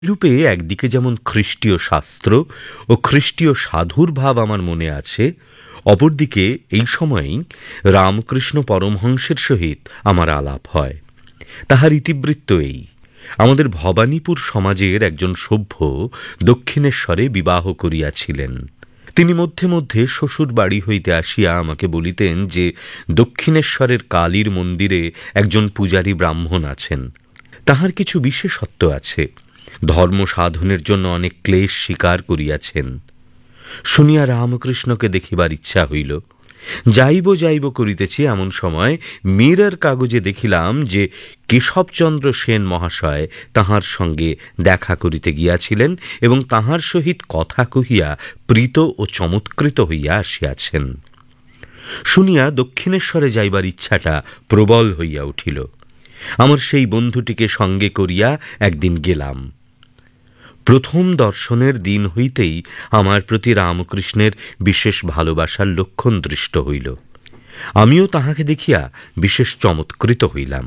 রূপে একদিকে যেমন খ্রিস্টীয় শাস্ত্র ও খ্রিস্টীয় সাধুর ভাব আমার মনে আছে, অপরদিকে এই সময়েই রামকৃষ্ণ পরমহংসের সহিত আমার আলাপ হয়। তাহার ইতিবৃত্ত এই: আমাদের ভবানীপুর সমাজের একজন সভ্য দক্ষিণেশ্বরে বিবাহ করিয়াছিলেন। তিনি মধ্যে মধ্যে শ্বশুর বাড়ি হইতে আসিয়া আমাকে বলিতেন যে দক্ষিণেশ্বরের কালীর মন্দিরে একজন পূজারী ব্রাহ্মণ আছেন, তাহার কিছু বিশেষত্ব আছে, ধর্ম সাধনের জন্য অনেক ক্লেশ স্বীকার করিয়াছেন। শুনিয়া রামকৃষ্ণকে দেখিবার ইচ্ছা হইল। যাইব যাইব করিতেছি, এমন সময় মিরর কাগজে দেখিলাম যে কেশবচন্দ্র সেন মহাশয় তাহার সঙ্গে দেখা করিতে গিয়াছিলেন এবং তাহার সহিত কথা কহিয়া প্রীত ও চমৎকৃত হইয়া আসিয়াছেন। শুনিয়া দক্ষিণেশ্বরে যাইবার ইচ্ছাটা প্রবল হইয়া উঠিল। আমার সেই বন্ধুটিকে সঙ্গে করিয়া একদিন গেলাম। প্রথম দর্শনের দিন হইতেই আমার প্রতি রামকৃষ্ণের বিশেষ ভালোবাসার লক্ষণ দৃষ্ট হইল। আমিও তাহাকে দেখিয়া বিশেষ চমৎকৃত হইলাম।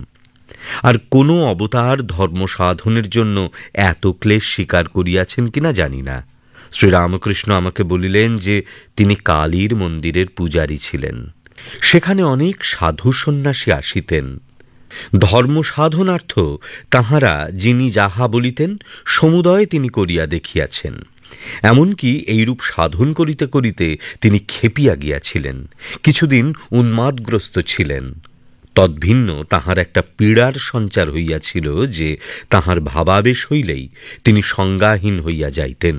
আর কোনো অবতার ধর্ম সাধনের জন্য এত ক্লেশ স্বীকার করিয়াছেন কিনা জানি না। শ্রীরামকৃষ্ণ আমাকে বলিলেন যে তিনি কালীর মন্দিরের পূজারী ছিলেন। সেখানে অনেক সাধু সন্ন্যাসী আসিতেন। ধর্ম সাধনার্থ তাহারা যিনি যাহা বলিতেন সমুদয় তিনি করিয়া দেখিয়াছেন। এমনকি এইরূপ সাধন করিতে করিতে তিনি খেপিয়া গিয়াছিলেন, কিছুদিন উন্মাদগ্রস্ত ছিলেন। তদ্ভিন্ন তাহার একটা পীড়ার সঞ্চার হইয়াছিল যে তাহার ভাবাবেশ হইলেই তিনি সংজ্ঞাহীন হইয়া যাইতেন।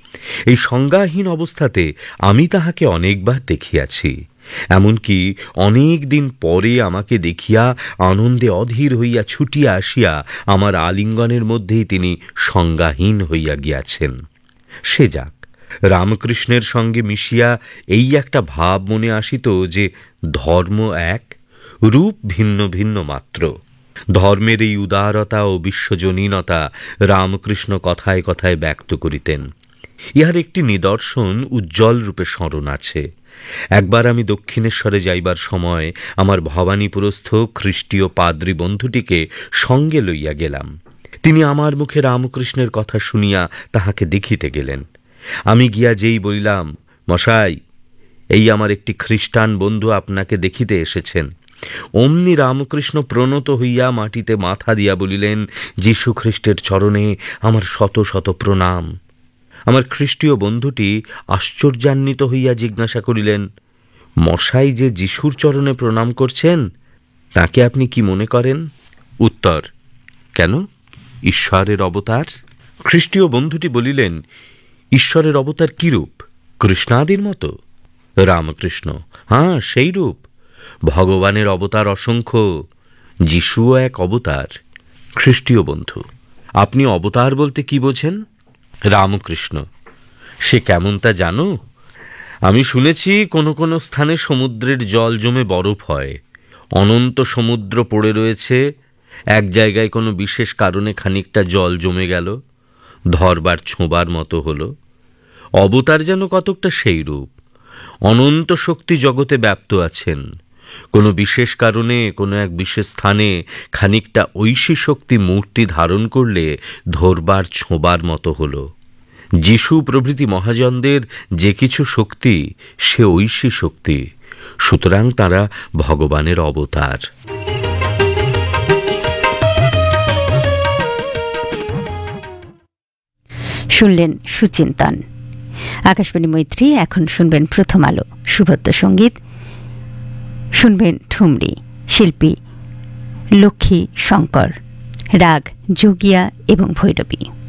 এই সংজ্ঞাহীন অবস্থাতে আমি তাহাকে অনেকবার দেখিয়াছি। এমনকি অনেক দিন পরে আমাকে দেখিয়া আনন্দে অধীর হইয়া ছুটিয়া আসিয়া আমার আলিঙ্গনের মধ্যেই তিনি সংজ্ঞাহীন হইয়া গিয়াছেন। সে যাক, রামকৃষ্ণের সঙ্গে মিশিয়া এই একটা ভাব মনে আসিত যে ধর্ম এক, রূপ ভিন্ন ভিন্ন মাত্র। ধর্মের এই উদারতা ও বিশ্বজনীনতা রামকৃষ্ণ কথায় কথায় ব্যক্ত করিতেন। ইহার একটি নিদর্শন উজ্জ্বল রূপে স্মরণ আছে। একবার আমি দক্ষিণেশ্বরে যাইবার সময় আমার ভবানীপুরস্থ খ্রিস্টীয় পাদ্রী বন্ধুটিকে সঙ্গে লইয়া গেলাম। তিনি আমার মুখে রামকৃষ্ণের কথা শুনিয়া তাহাকে দেখিতে গেলেন। আমি গিয়া যেই বলিলাম, মশাই, এই আমার একটি খ্রিস্টান বন্ধু আপনাকে দেখিতে এসেছেন, অমনি রামকৃষ্ণ প্রণত হইয়া মাটিতে মাথা দিয়া বলিলেন, যীশু খ্রিস্টের চরণে আমার শত শত প্রণাম। আমার খ্রিস্টীয় বন্ধুটি আশ্চর্যান্বিত হইয়া জিজ্ঞাসা করিলেন, মশাই যে যিশুর চরণে প্রণাম করছেন, তাকে আপনি কি মনে করেন? উত্তর, কেন, ঈশ্বরের অবতার। খ্রিস্টীয় বন্ধুটি বলিলেন, ঈশ্বরের অবতার কি রূপ? কৃষ্ণাদির মতো? রামকৃষ্ণ, হ্যাঁ, সেই রূপ। ভগবানের অবতার অসংখ্য, যিশুও এক অবতার। খ্রিস্টীয় বন্ধু, আপনি অবতার বলতে কি বোঝেন? রামকৃষ্ণ, সে কেমন তা জানো? আমি শুনেছি কোনো কোনো স্থানে সমুদ্রের জল জমে বরফ হয়, অনন্ত সমুদ্র পড়ে রয়েছে, এক জায়গায় কোনো বিশেষ কারণে খানিকটা জল জমে গেল, ধরবার ছোঁবার মতো হলো। অবতার যেন কতকটা সেই রূপ। অনন্ত শক্তি জগতে ব্যাপ্ত আছেন, কোনো বিশেষ কারণে কোনো এক বিশেষ স্থানে খানিকটা ঐশী শক্তি মূর্তি ধারণ করলে ধরবার ছোঁবার মতো হলো। যিশু প্রভৃতি মহাজনদের যে কিছু শক্তি, সে ঐশী শক্তি, সুতরাং তারা ভগবানের অবতার। শুনলেন সুচিন্তন। আকাশবাণী মৈত্রী। এখন শুনবেন প্রথম আলো সুভদ্র সঙ্গীত, শুনবেন ঠুমরি, শিল্পী লক্ষ্মী শঙ্কর, রাগ যোগিয়া এবং ভৈরবী।